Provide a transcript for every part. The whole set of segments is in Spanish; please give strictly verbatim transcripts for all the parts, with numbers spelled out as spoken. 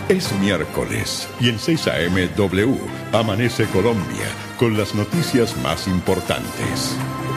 Es miércoles y en seis a eme W amanece Colombia con las noticias más importantes.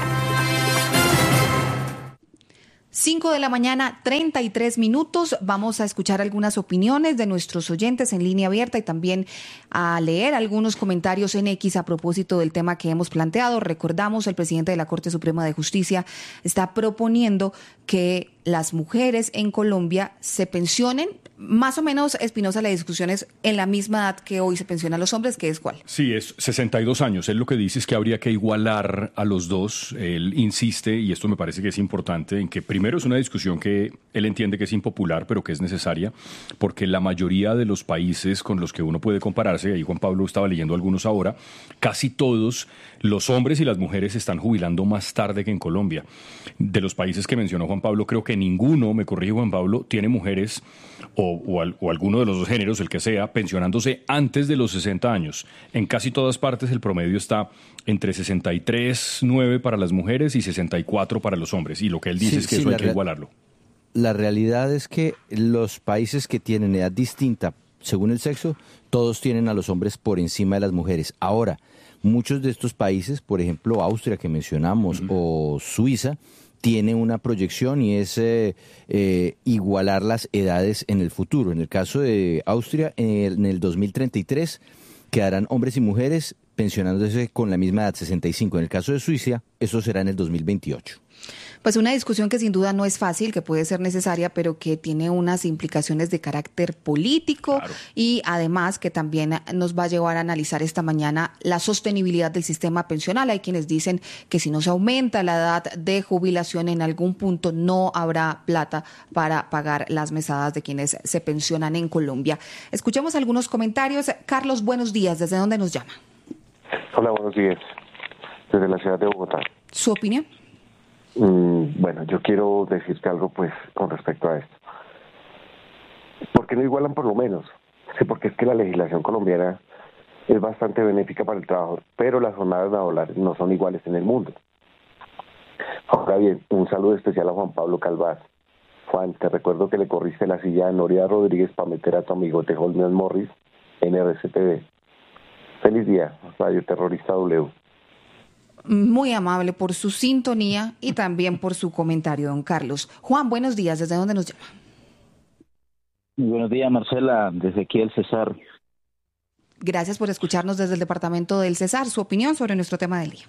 cinco de la mañana, treinta y tres minutos. Vamos a escuchar algunas opiniones de nuestros oyentes en línea abierta y también a leer algunos comentarios en X a propósito del tema que hemos planteado. Recordamos, el presidente de la Corte Suprema de Justicia está proponiendo que las mujeres en Colombia se pensionen. Más o menos, Espinosa, la discusión es en la misma edad que hoy se pensionan los hombres, ¿que es cuál? Sí, es sesenta y dos años. Él lo que dice es que habría que igualar a los dos. Él insiste, y esto me parece que es importante, en que primero es una discusión que él entiende que es impopular, pero que es necesaria, porque la mayoría de los países con los que uno puede compararse, ahí Juan Pablo estaba leyendo algunos ahora, casi todos los hombres y las mujeres se están jubilando más tarde que en Colombia. De los países que mencionó Juan Pablo, creo que ninguno, me corrige Juan Pablo, tiene mujeres o O, al, o alguno de los dos géneros, el que sea, pensionándose antes de los sesenta años. En casi todas partes el promedio está entre sesenta y tres punto nueve para las mujeres y sesenta y cuatro para los hombres. Y lo que él dice sí, es que sí, eso hay que re- igualarlo. La realidad es que los países que tienen edad distinta según el sexo, todos tienen a los hombres por encima de las mujeres. Ahora, muchos de estos países, por ejemplo Austria que mencionamos, uh-huh. o Suiza, tiene una proyección y es eh, eh, igualar las edades en el futuro. En el caso de Austria, en el, en el dos mil treinta y tres quedarán hombres y mujeres pensionándose con la misma edad, sesenta y cinco. En el caso de Suiza, eso será en el dos mil veintiocho. Pues una discusión que sin duda no es fácil, que puede ser necesaria, pero que tiene unas implicaciones de carácter político, claro. Y además que también nos va a llevar a analizar esta mañana la sostenibilidad del sistema pensional. Hay quienes dicen que si no se aumenta la edad de jubilación en algún punto no habrá plata para pagar las mesadas de quienes se pensionan en Colombia. Escuchemos algunos comentarios. Carlos, buenos días. ¿Desde dónde nos llama? Hola, buenos días. Desde la ciudad de Bogotá. ¿Su opinión? Mm, bueno, yo quiero decirte algo pues con respecto a esto. ¿Por qué no igualan por lo menos? Sí, porque es que la legislación colombiana es bastante benéfica para el trabajo, pero las jornadas laborales no son iguales en el mundo. Ahora bien, un saludo especial a Juan Pablo Calvás. Juan, te recuerdo que le corriste la silla a Noria Rodríguez para meter a tu amigote Holman Morris en R C T V. Feliz día, Radio Terrorista W. Muy amable por su sintonía y también por su comentario, don Carlos. Juan, buenos días. ¿Desde dónde nos llama? Buenos días, Marcela, desde aquí el Cesar. Gracias por escucharnos desde el departamento del Cesar. Su opinión sobre nuestro tema del día.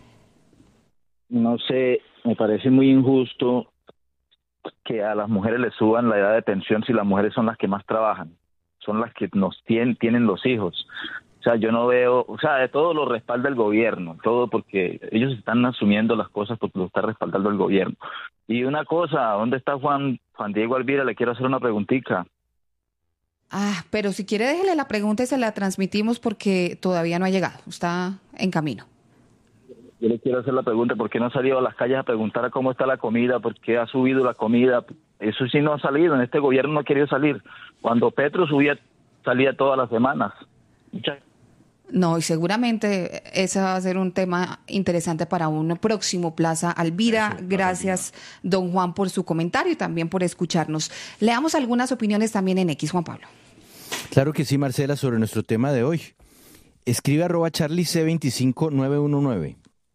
No sé, me parece muy injusto que a las mujeres les suban la edad de pensión si las mujeres son las que más trabajan, son las que nos tienen, tienen los hijos. O sea, yo no veo, o sea, de todo lo respalda el gobierno, todo porque ellos están asumiendo las cosas porque lo está respaldando el gobierno. Y una cosa, ¿dónde está Juan Juan Diego Alvira? Le quiero hacer una preguntita. Ah, pero si quiere déjele la pregunta y se la transmitimos porque todavía no ha llegado, está en camino. Yo le quiero hacer la pregunta, ¿por qué no ha salido a las calles a preguntar a cómo está la comida? ¿Por qué ha subido la comida? Eso sí no ha salido, en este gobierno no ha querido salir. Cuando Petro subía, salía todas las semanas. Muchas No, y seguramente ese va a ser un tema interesante para un próximo Plaza Alvira. Eso, gracias, don Juan, por su comentario y también por escucharnos. Leamos algunas opiniones también en X, Juan Pablo. Claro que sí, Marcela, sobre nuestro tema de hoy. Escribe arroba charlie c veinticinco nueve uno nueve.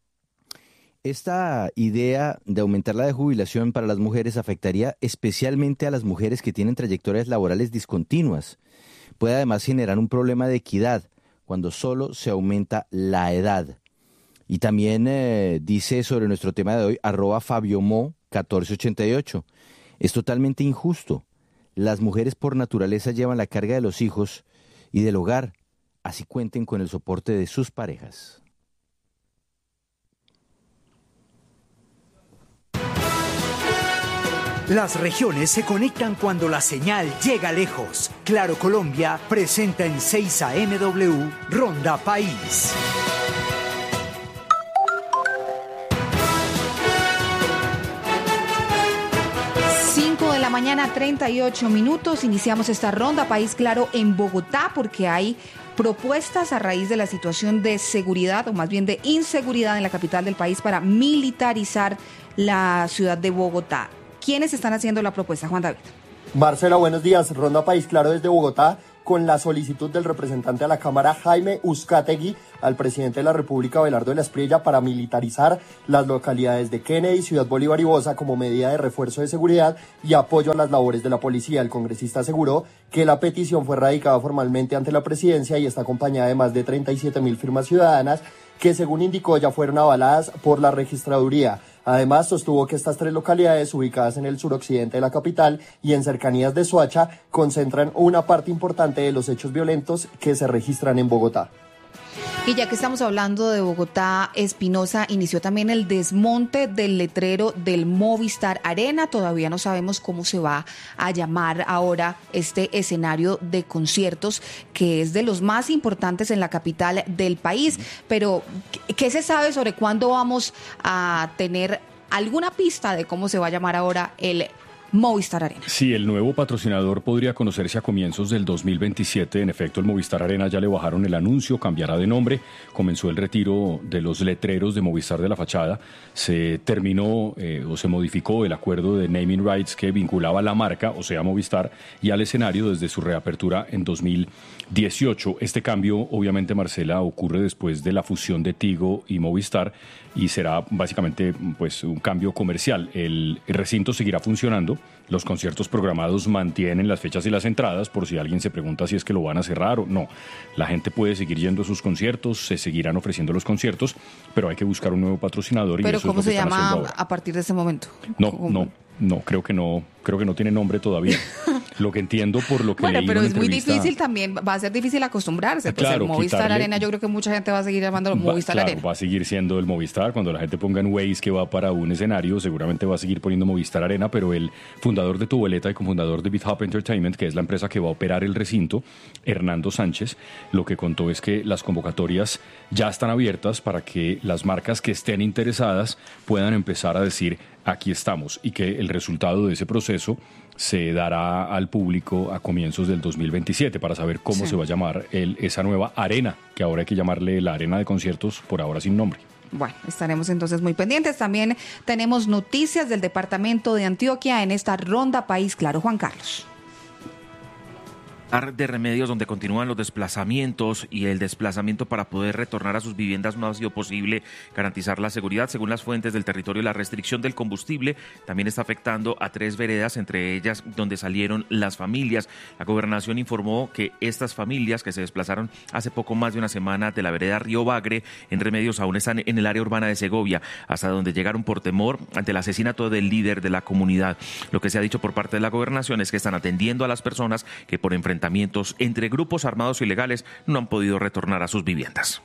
Esta idea de aumentar la de jubilación para las mujeres afectaría especialmente a las mujeres que tienen trayectorias laborales discontinuas. Puede además generar un problema de equidad cuando solo se aumenta la edad. Y también eh, dice sobre nuestro tema de hoy, arroba Fabio Mo catorce ochenta y ocho. Es totalmente injusto. Las mujeres por naturaleza llevan la carga de los hijos y del hogar, así cuenten con el soporte de sus parejas. Las regiones se conectan cuando la señal llega lejos. Claro Colombia presenta en seis a eme W Ronda País. cinco de la mañana, treinta y ocho minutos. Iniciamos esta Ronda País Claro en Bogotá porque hay propuestas a raíz de la situación de seguridad o más bien de inseguridad en la capital del país para militarizar la ciudad de Bogotá. ¿Quiénes están haciendo la propuesta, Juan David? Marcela, buenos días. Ronda País Claro desde Bogotá. con la solicitud del representante a la Cámara Jaime Uzcategui al presidente de la República Abelardo de la Espriella para militarizar las localidades de Kennedy, Ciudad Bolívar y Bosa como medida de refuerzo de seguridad y apoyo a las labores de la policía. El congresista aseguró que la petición fue radicada formalmente ante la presidencia y está acompañada de más de treinta y siete mil firmas ciudadanas que, según indicó, ya fueron avaladas por la registraduría. Además, sostuvo que estas tres localidades, ubicadas en el suroccidente de la capital y en cercanías de Soacha, concentran una parte importante de los hechos violentos que se registran en Bogotá. Y ya que estamos hablando de Bogotá, Espinosa inició también el desmonte del letrero del Movistar Arena. Todavía no sabemos cómo se va a llamar ahora este escenario de conciertos, que es de los más importantes en la capital del país. Pero, ¿qué se sabe sobre cuándo vamos a tener alguna pista de cómo se va a llamar ahora el Movistar Arena? Sí, el nuevo patrocinador podría conocerse a comienzos del dos mil veintisiete. En efecto, el Movistar Arena ya le bajaron el anuncio, cambiará de nombre. Comenzó el retiro de los letreros de Movistar de la fachada. Se terminó eh, o se modificó el acuerdo de naming rights que vinculaba la marca, o sea, Movistar, y al escenario desde su reapertura en dos mil dieciocho. Este cambio, obviamente, Marcela, ocurre después de la fusión de Tigo y Movistar y será básicamente pues un cambio comercial. El recinto seguirá funcionando. Los conciertos programados mantienen las fechas y las entradas, por si alguien se pregunta si es que lo van a cerrar o no. La gente puede seguir yendo a sus conciertos, se seguirán ofreciendo los conciertos, pero hay que buscar un nuevo patrocinador. ¿Pero y eso cómo es lo que se llama a partir de ese momento? No, ¿Cómo? no, no, creo que no, creo que no tiene nombre todavía. Lo que entiendo por lo que bueno, leí pero en es una muy entrevista, difícil también, va a ser difícil acostumbrarse. Pues claro, el Movistar quitarle, Arena, yo creo que mucha gente va a seguir llamándolo va, Movistar claro, Arena. va a seguir siendo el Movistar. Cuando la gente ponga en Waze que va para un escenario, seguramente va a seguir poniendo Movistar Arena, pero el fundador de Tuboleta y cofundador de BitHop Entertainment, que es la empresa que va a operar el recinto, Hernando Sánchez, lo que contó es que las convocatorias ya están abiertas para que las marcas que estén interesadas puedan empezar a decir aquí estamos, y que el resultado de ese proceso se dará al público a comienzos del dos mil veintisiete para saber cómo sí. se va a llamar el, esa nueva arena, que ahora hay que llamarle la arena de conciertos, por ahora sin nombre. Bueno, estaremos entonces muy pendientes. También tenemos noticias del departamento de Antioquia en esta Ronda País Claro. Juan Carlos. De Remedios, donde continúan los desplazamientos y el desplazamiento para poder retornar a sus viviendas no ha sido posible garantizar la seguridad. Según las fuentes del territorio, la restricción del combustible también está afectando a tres veredas, entre ellas donde salieron las familias. La gobernación informó que estas familias que se desplazaron hace poco más de una semana de la vereda Río Bagre en Remedios aún están en el área urbana de Segovia, hasta donde llegaron por temor ante el asesinato del líder de la comunidad. Lo que se ha dicho por parte de la gobernación es que están atendiendo a las personas que por enfrentamientos entre grupos armados ilegales no han podido retornar a sus viviendas.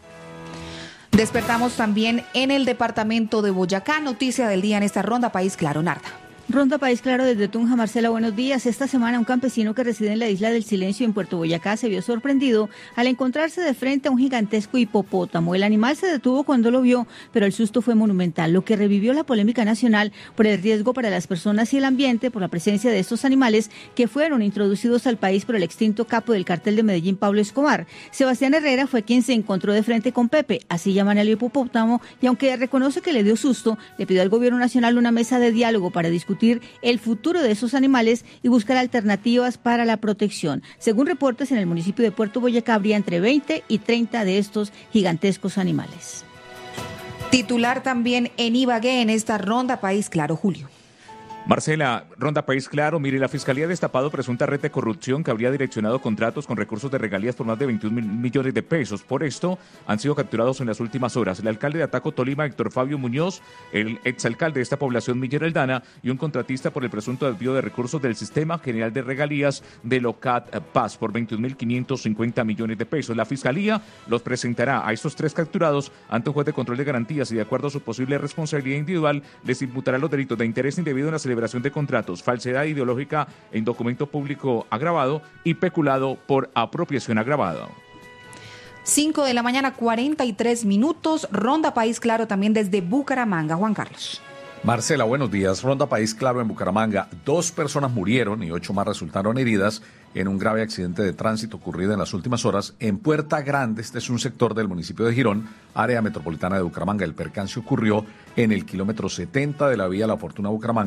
Despertamos también en el departamento de Boyacá. Noticia del día en esta Ronda País Claro. Narda. Ronda País Claro desde Tunja. Marcela, buenos días. Esta semana un campesino que reside en la isla del Silencio en Puerto Boyacá se vio sorprendido al encontrarse de frente a un gigantesco hipopótamo. El animal se detuvo cuando lo vio, pero el susto fue monumental, lo que revivió la polémica nacional por el riesgo para las personas y el ambiente por la presencia de estos animales que fueron introducidos al país por el extinto capo del cartel de Medellín, Pablo Escobar. Sebastián Herrera fue quien se encontró de frente con Pepe, así llaman al hipopótamo, y aunque reconoce que le dio susto, le pidió al gobierno nacional una mesa de diálogo para discutir el futuro de esos animales y buscar alternativas para la protección. Según reportes, en el municipio de Puerto Boyacá habría entre veinte y treinta de estos gigantescos animales. Titular también en Ibagué en esta Ronda País Claro. Julio. Marcela, Ronda País Claro. Mire, la Fiscalía ha destapado presunta red de corrupción que habría direccionado contratos con recursos de regalías por más de veintiún mil millones de pesos. Por esto, han sido capturados en las últimas horas el alcalde de Ataco, Tolima, Héctor Fabio Muñoz, el exalcalde de esta población, Miguel Aldana, y un contratista por el presunto desvío de recursos del Sistema General de Regalías de Locat Paz por veintiún mil quinientos cincuenta millones de pesos. La Fiscalía los presentará a estos tres capturados ante un juez de control de garantías y, de acuerdo a su posible responsabilidad individual, les imputará los delitos de interés indebido en la celebración de contratos, falsedad ideológica en documento público agravado y peculado por apropiación agravada. cinco de la mañana, cuarenta y tres minutos. Ronda País Claro también desde Bucaramanga. Juan Carlos. Marcela, buenos días. Ronda País Claro en Bucaramanga. Dos personas murieron y ocho más resultaron heridas en un grave accidente de tránsito ocurrido en las últimas horas en Puerta Grande. Este es un sector del municipio de Girón, área metropolitana de Bucaramanga. El percance ocurrió en el kilómetro setenta de la vía La Fortuna Bucaramanga,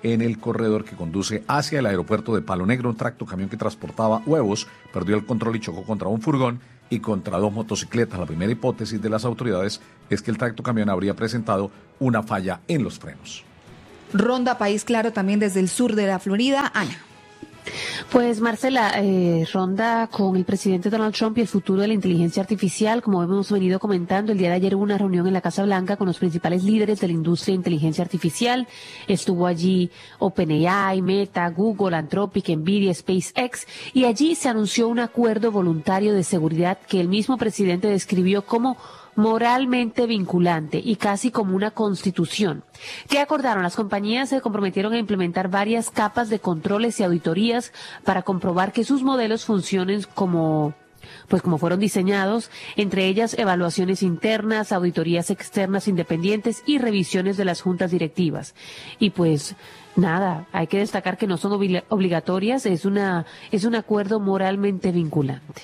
en el corredor que conduce hacia el aeropuerto de Palo Negro. Un tractocamión que transportaba huevos perdió el control y chocó contra un furgón y contra dos motocicletas. La primera hipótesis de las autoridades es que el tractocamión habría presentado una falla en los frenos. Ronda País Claro también desde el sur de la Florida. Ana. Pues Marcela, eh, ronda con el presidente Donald Trump y el futuro de la inteligencia artificial. Como hemos venido comentando, el día de ayer hubo una reunión en la Casa Blanca con los principales líderes de la industria de inteligencia artificial. Estuvo allí OpenAI, Meta, Google, Anthropic, Nvidia, SpaceX, y allí se anunció un acuerdo voluntario de seguridad que el mismo presidente describió como moralmente vinculante y casi como una constitución. ¿Qué acordaron? Las compañías se comprometieron a implementar varias capas de controles y auditorías para comprobar que sus modelos funcionen como pues como fueron diseñados, entre ellas evaluaciones internas, auditorías externas independientes y revisiones de las juntas directivas. Y pues nada, hay que destacar que no son obligatorias, es una es un acuerdo moralmente vinculante.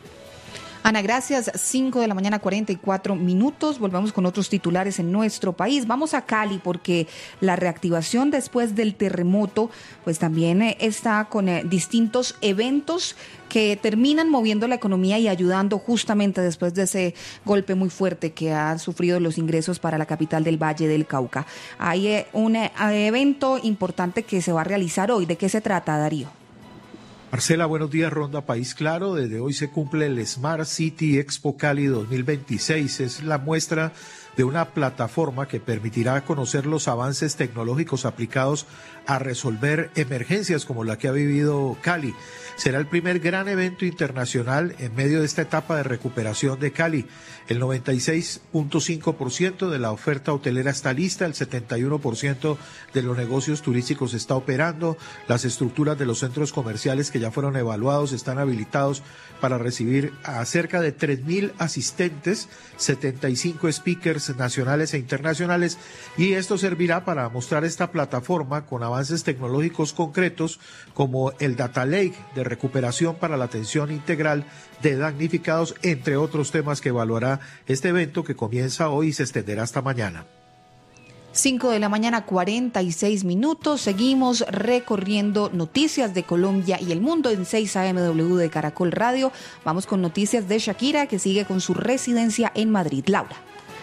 Ana, gracias. cinco de la mañana, cuarenta y cuatro minutos. Volvamos con otros titulares en nuestro país. Vamos a Cali porque la reactivación después del terremoto pues también eh, está con eh, distintos eventos que terminan moviendo la economía y ayudando justamente después de ese golpe muy fuerte que han sufrido los ingresos para la capital del Valle del Cauca. Hay eh, un eh, evento importante que se va a realizar hoy. ¿De qué se trata, Darío? Marcela, buenos días. Ronda País Claro. Desde hoy se cumple el Smart City Expo Cali dos mil veintiséis. Es la muestra de una plataforma que permitirá conocer los avances tecnológicos aplicados a resolver emergencias como la que ha vivido Cali. Será el primer gran evento internacional en medio de esta etapa de recuperación de Cali. El noventa y seis punto cinco por ciento de la oferta hotelera está lista, el setenta y uno por ciento de los negocios turísticos está operando, las estructuras de los centros comerciales que ya fueron evaluados están habilitados para recibir a cerca de tres mil asistentes, setenta y cinco speakers nacionales e internacionales, y esto servirá para mostrar esta plataforma con avances tecnológicos concretos como el Data Lake de recuperación para la atención integral de damnificados, entre otros temas que evaluará este evento que comienza hoy y se extenderá hasta mañana. cinco de la mañana, cuarenta y seis minutos. Seguimos recorriendo noticias de Colombia y el mundo en seis A M W de Caracol Radio. Vamos con noticias de Shakira, que sigue con su residencia en Madrid. Laura.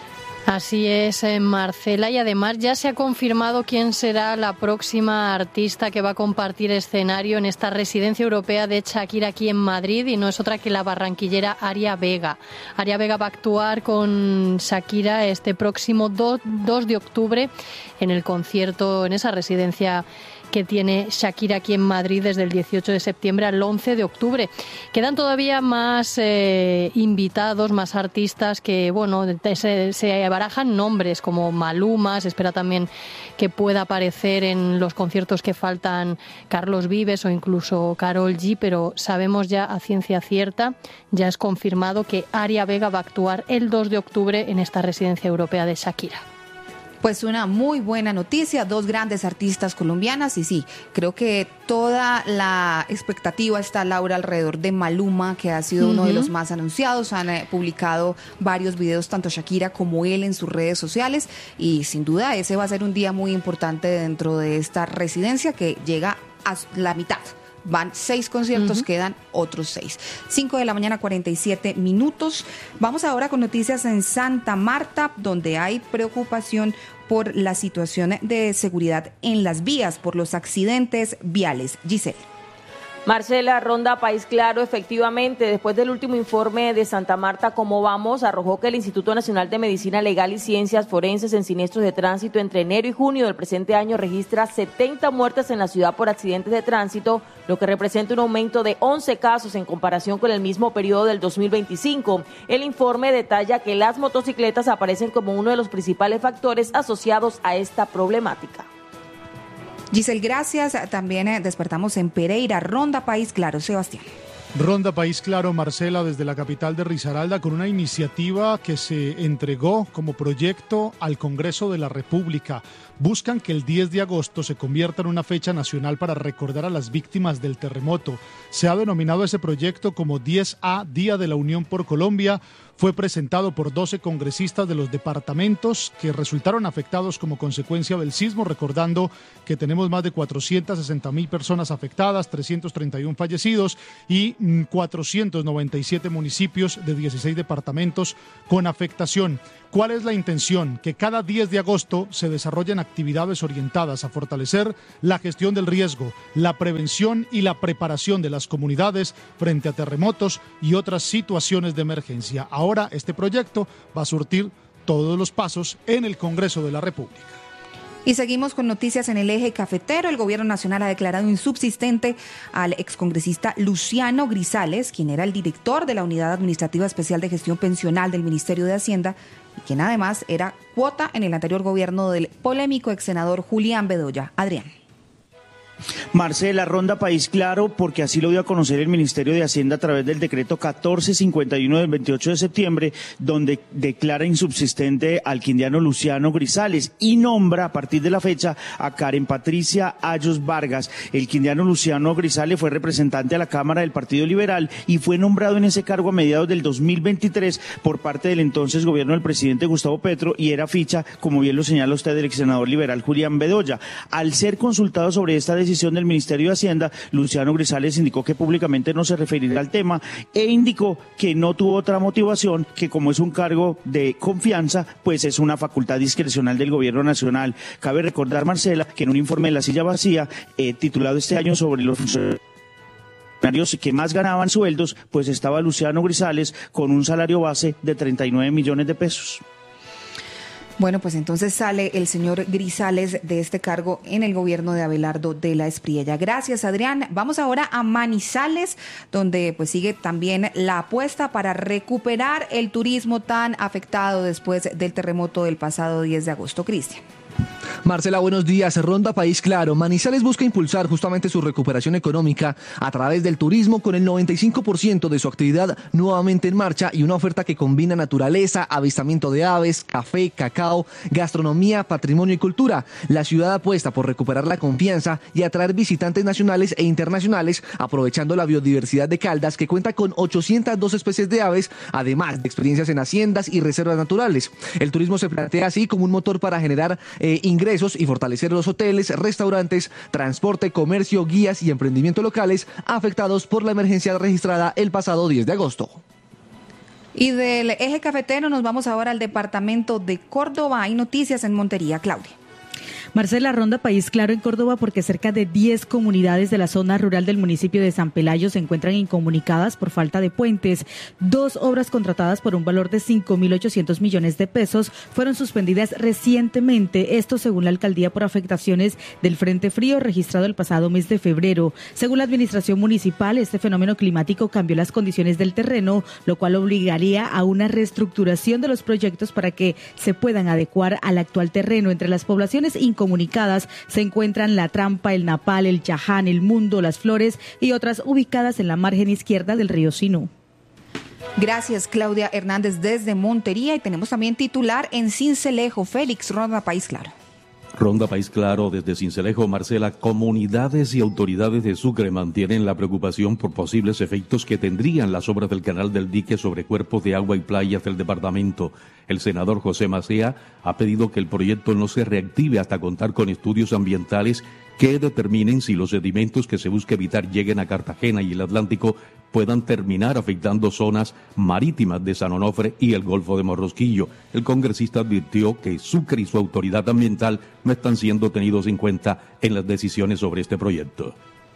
Así es, Marcela, y además ya se ha confirmado quién será la próxima artista que va a compartir escenario en esta residencia europea de Shakira aquí en Madrid, y no es otra que la barranquillera Aria Vega. Aria Vega va a actuar con Shakira este próximo dos de octubre en el concierto en esa residencia que tiene Shakira aquí en Madrid desde el dieciocho de septiembre al once de octubre. Quedan todavía más eh, invitados, más artistas que, bueno, se, se barajan nombres como Maluma. Se espera también que pueda aparecer en los conciertos que faltan Carlos Vives o incluso Karol G, pero sabemos ya a ciencia cierta, ya es confirmado que Aria Vega va a actuar el dos de octubre en esta residencia europea de Shakira. Pues una muy buena noticia, dos grandes artistas colombianas, y sí, creo que toda la expectativa está, Laura, alrededor de Maluma, que ha sido uh-huh. uno de los más anunciados. Han eh, publicado varios videos, tanto Shakira como él, en sus redes sociales, y sin duda ese va a ser un día muy importante dentro de esta residencia que llega a la mitad. Van seis conciertos, uh-huh. quedan otros seis. cinco de la mañana, cuarenta y siete minutos. Vamos ahora con noticias en Santa Marta, donde hay preocupación por la situación de seguridad en las vías, por los accidentes viales. Giselle. Marcela, Ronda País Claro, efectivamente, después del último informe de Santa Marta, ¿Cómo vamos?, arrojó que el Instituto Nacional de Medicina Legal y Ciencias Forenses en Siniestros de Tránsito entre enero y junio del presente año registra setenta muertes en la ciudad por accidentes de tránsito, lo que representa un aumento de once casos en comparación con el mismo periodo del dos mil veinticinco. El informe detalla que las motocicletas aparecen como uno de los principales factores asociados a esta problemática. Giselle, gracias. También eh, despertamos en Pereira. Ronda País Claro, Sebastián. Ronda País Claro, Marcela, desde la capital de Risaralda, con una iniciativa que se entregó como proyecto al Congreso de la República. Buscan que el diez de agosto se convierta en una fecha nacional para recordar a las víctimas del terremoto. Se ha denominado ese proyecto como diez A, Día de la Unión por Colombia. fue presentado por doce congresistas de los departamentos que resultaron afectados como consecuencia del sismo, recordando que tenemos más de cuatrocientas sesenta mil personas afectadas, trescientos treinta y uno fallecidos y cuatrocientos noventa y siete municipios de dieciséis departamentos con afectación. ¿Cuál es la intención? Que cada diez de agosto se desarrollen actividades orientadas a fortalecer la gestión del riesgo, la prevención y la preparación de las comunidades frente a terremotos y otras situaciones de emergencia. Ahora este proyecto va a surtir todos los pasos en el Congreso de la República. Y seguimos con noticias en el eje cafetero. El gobierno nacional ha declarado insubsistente al excongresista Luciano Grisales, quien era el director de la Unidad Administrativa Especial de Gestión Pensional del Ministerio de Hacienda, y quien además era cuota en el anterior gobierno del polémico ex senador Julián Bedoya. Adrián. Marcela, ronda País Claro, porque así lo dio a conocer el Ministerio de Hacienda a través del decreto catorce cincuenta y uno del veintiocho de septiembre, donde declara insubsistente al quindiano Luciano Grisales y nombra a partir de la fecha a Karen Patricia Ayos Vargas. El quindiano Luciano Grisales fue representante a la Cámara del Partido Liberal y fue nombrado en ese cargo a mediados del dos mil veintitrés por parte del entonces gobierno del presidente Gustavo Petro y era ficha, como bien lo señala usted, del ex senador liberal Julián Bedoya. Al ser consultado sobre esta decisión del Ministerio de Hacienda, Luciano Grisales indicó que públicamente no se referirá al tema e indicó que no tuvo otra motivación, que como es un cargo de confianza, pues es una facultad discrecional del Gobierno Nacional. Cabe recordar, Marcela, que en un informe de La Silla Vacía, eh, titulado este año sobre los funcionarios que más ganaban sueldos, pues estaba Luciano Grisales con un salario base de treinta y nueve millones de pesos. Bueno, pues entonces sale el señor Grisales de este cargo en el gobierno de Abelardo de la Espriella. Gracias, Adrián. Vamos ahora a Manizales, donde pues sigue también la apuesta para recuperar el turismo tan afectado después del terremoto del pasado diez de agosto. Cristian. Marcela, buenos días. Ronda País Claro. Manizales busca impulsar justamente su recuperación económica a través del turismo, con el noventa y cinco por ciento de su actividad nuevamente en marcha y una oferta que combina naturaleza, avistamiento de aves, café, cacao, gastronomía, patrimonio y cultura. La ciudad apuesta por recuperar la confianza y atraer visitantes nacionales e internacionales, aprovechando la biodiversidad de Caldas, que cuenta con ochocientas dos especies de aves, además de experiencias en haciendas y reservas naturales. El turismo se plantea así como un motor para generar eh, ingresos y fortalecer los hoteles, restaurantes, transporte, comercio, guías y emprendimiento locales afectados por la emergencia registrada el pasado diez de agosto. Y del eje cafetero nos vamos ahora al departamento de Córdoba. Hay noticias en Montería. Claudia. Marcela, ronda País Claro en Córdoba, porque cerca de diez comunidades de la zona rural del municipio de San Pelayo se encuentran incomunicadas por falta de puentes. Dos obras contratadas por un valor de cinco mil ochocientos millones de pesos fueron suspendidas recientemente, esto según la alcaldía por afectaciones del frente frío registrado el pasado mes de febrero. Según la administración municipal, este fenómeno climático cambió las condiciones del terreno, lo cual obligaría a una reestructuración de los proyectos para que se puedan adecuar al actual terreno. Entre las poblaciones incomunicadas comunicadas se encuentran La Trampa, El Napal, El Chaján, El Mundo, Las Flores y otras ubicadas en la margen izquierda del río Sinú. Gracias, Claudia Hernández desde Montería. Y tenemos también titular en Sincelejo. Félix, ronda País Claro. Ronda País Claro desde Sincelejo. Marcela, comunidades y autoridades de Sucre mantienen la preocupación por posibles efectos que tendrían las obras del canal del dique sobre cuerpos de agua y playas del departamento. El senador José Macea ha pedido que el proyecto no se reactive hasta contar con estudios ambientales que determinen si los sedimentos que se busca evitar lleguen a Cartagena y el Atlántico puedan terminar afectando zonas marítimas de San Onofre y el Golfo de Morrosquillo. El congresista advirtió que Sucre y su autoridad ambiental no están siendo tenidos en cuenta en las decisiones sobre este proyecto.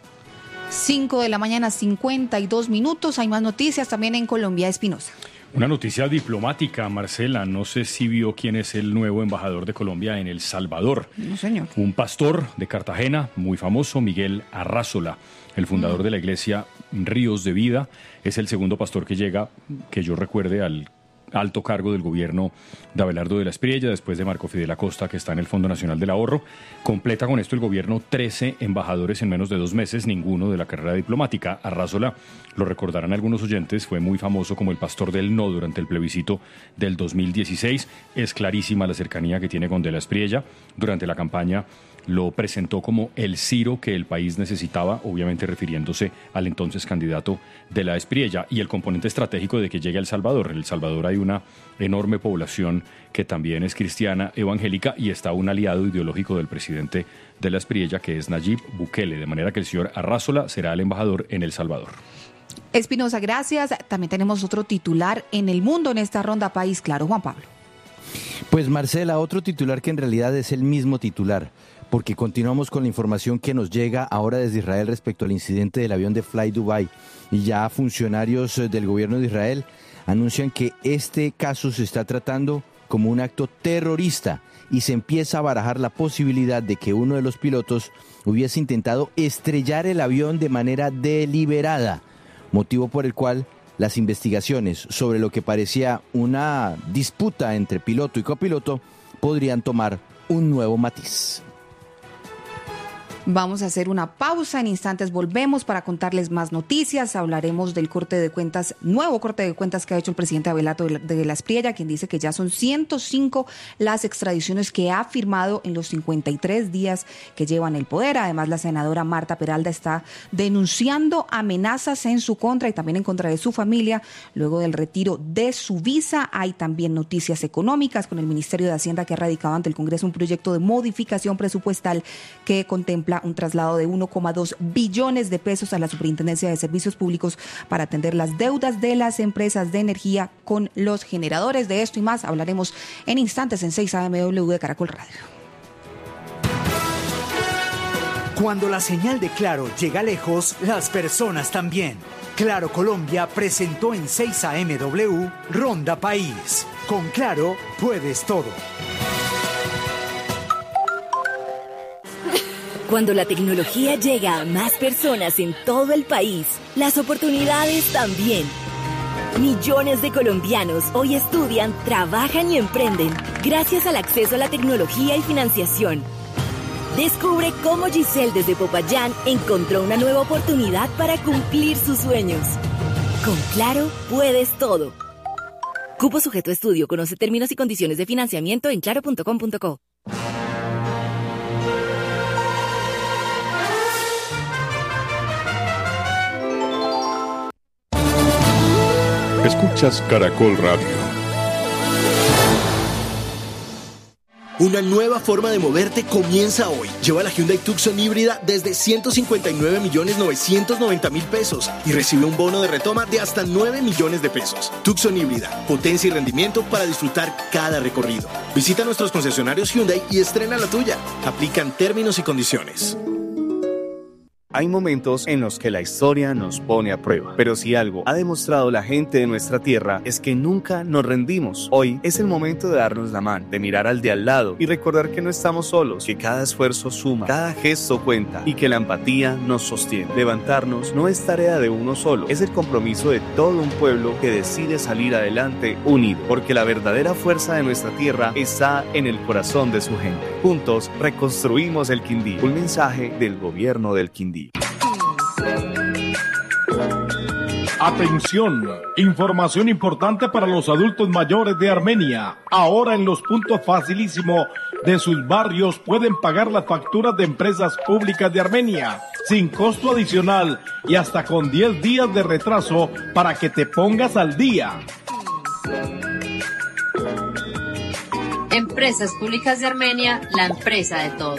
cinco de la mañana, cincuenta y dos minutos. Hay más noticias también en Colombia. Espinosa. Una noticia diplomática, Marcela. No sé si vio quién es el nuevo embajador de Colombia en El Salvador. No, señor. Un pastor de Cartagena, muy famoso, Miguel Arrázola, el fundador mm. de la iglesia Ríos de Vida. Es el segundo pastor que llega, que yo recuerde, al alto cargo del gobierno de Abelardo de la Espriella, después de Marco Fidel Acosta, que está en el Fondo Nacional del Ahorro. Completa con esto el gobierno trece embajadores en menos de dos meses, ninguno de la carrera diplomática. Arrázola, lo recordarán algunos oyentes, fue muy famoso como el pastor del no durante el plebiscito del dos mil dieciséis. Es clarísima la cercanía que tiene con de la Espriella. Durante la campaña lo presentó como el Ciro que el país necesitaba, obviamente refiriéndose al entonces candidato de la Espriella, y el componente estratégico de que llegue a El Salvador. En El Salvador hay una enorme población que también es cristiana evangélica y está un aliado ideológico del presidente de la Espriella, que es Nayib Bukele, de manera que el señor Arrázola será el embajador en El Salvador. Espinosa, gracias. También tenemos otro titular en el mundo en esta ronda País Claro. Juan Pablo. Pues Marcela, otro titular que en realidad es el mismo titular, porque continuamos con la información que nos llega ahora desde Israel respecto al incidente del avión de Fly Dubai, y ya funcionarios del gobierno de Israel anuncian que este caso se está tratando como un acto terrorista y se empieza a barajar la posibilidad de que uno de los pilotos hubiese intentado estrellar el avión de manera deliberada, motivo por el cual las investigaciones sobre lo que parecía una disputa entre piloto y copiloto podrían tomar un nuevo matiz. Vamos a hacer una pausa, en instantes volvemos para contarles más noticias. Hablaremos del corte de cuentas, nuevo corte de cuentas que ha hecho el presidente Abelardo de la Espriella, quien dice que ya son ciento cinco las extradiciones que ha firmado en los cincuenta y tres días que lleva en el poder. Además, la senadora Marta Peralta está denunciando amenazas en su contra y también en contra de su familia luego del retiro de su visa. Hay también noticias económicas con el Ministerio de Hacienda, que ha radicado ante el Congreso un proyecto de modificación presupuestal que contempla un traslado de uno coma dos billones de pesos a la Superintendencia de Servicios Públicos para atender las deudas de las empresas de energía con los generadores. De esto y más hablaremos en instantes en seis A M W de Caracol Radio. Cuando la señal de Claro llega lejos, las personas también. Claro Colombia presentó en seis A M W Ronda País. Con Claro puedes todo. Cuando la tecnología llega a más personas en todo el país, las oportunidades también. Millones de colombianos hoy estudian, trabajan y emprenden gracias al acceso a la tecnología y financiación. Descubre cómo Giselle desde Popayán encontró una nueva oportunidad para cumplir sus sueños. Con Claro puedes todo. Cupo sujeto a estudio. Conoce términos y condiciones de financiamiento en claro punto com punto co. Escuchas Caracol Radio. Una nueva forma de moverte comienza hoy. Lleva la Hyundai Tucson híbrida desde ciento cincuenta y nueve millones novecientos noventa mil pesos y recibe un bono de retoma de hasta nueve millones de pesos. Tucson híbrida, potencia y rendimiento para disfrutar cada recorrido. Visita nuestros concesionarios Hyundai y estrena la tuya. Aplican términos y condiciones. Hay momentos en los que la historia nos pone a prueba, pero si algo ha demostrado la gente de nuestra tierra es que nunca nos rendimos. Hoy es el momento de darnos la mano, de mirar al de al lado y recordar que no estamos solos, que cada esfuerzo suma, cada gesto cuenta y que la empatía nos sostiene. Levantarnos no es tarea de uno solo, es el compromiso de todo un pueblo que decide salir adelante unido, porque la verdadera fuerza de nuestra tierra está en el corazón de su gente. Juntos reconstruimos el Quindío. Un mensaje del gobierno del Quindío. Atención, información importante para los adultos mayores de Armenia. Ahora en los puntos facilísimo de sus barrios pueden pagar las facturas de empresas públicas de Armenia sin costo adicional y hasta con diez días de retraso para que te pongas al día. Empresas Públicas de Armenia, la empresa de todos.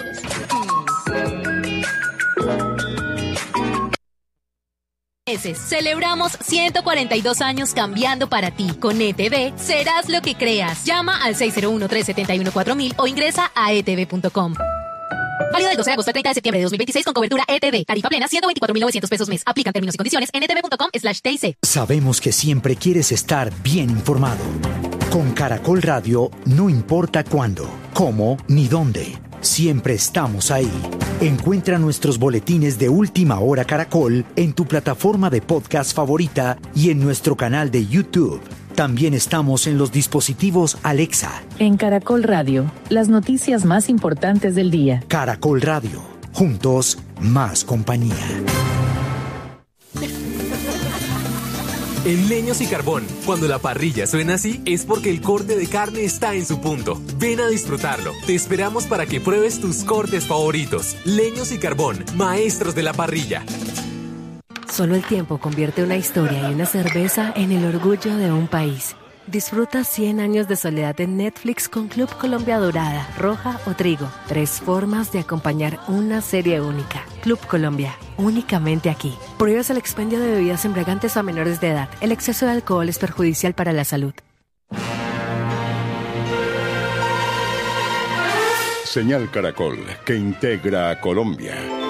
Celebramos ciento cuarenta y dos años cambiando para ti. Con E T V serás lo que creas. Llama al seis cero uno, tres siete uno, cuatro mil o ingresa a e t v punto com. Válido del doce de agosto al treinta de septiembre de dos mil veintiséis con cobertura E T V. Tarifa plena ciento veinticuatro mil novecientos pesos mes. Aplican términos y condiciones en e t v punto com slash t i c. Sabemos que siempre quieres estar bien informado. Con Caracol Radio no importa cuándo, cómo ni dónde. Siempre estamos ahí. Encuentra nuestros boletines de Última Hora Caracol en tu plataforma de podcast favorita y en nuestro canal de YouTube. También estamos en los dispositivos Alexa. En Caracol Radio, las noticias más importantes del día. Caracol Radio, juntos, más compañía. En Leños y Carbón, cuando la parrilla suena así, es porque el corte de carne está en su punto. Ven a disfrutarlo. Te esperamos para que pruebes tus cortes favoritos. Leños y Carbón, maestros de la parrilla. Solo el tiempo convierte una historia y una cerveza en el orgullo de un país. Disfruta cien años de soledad en Netflix con Club Colombia Dorada, Roja o Trigo. Tres formas de acompañar una serie única. Club Colombia, únicamente aquí. Prohíbes el expendio de bebidas embriagantes a menores de edad. El exceso de alcohol es perjudicial para la salud. Señal Caracol, que integra a Colombia.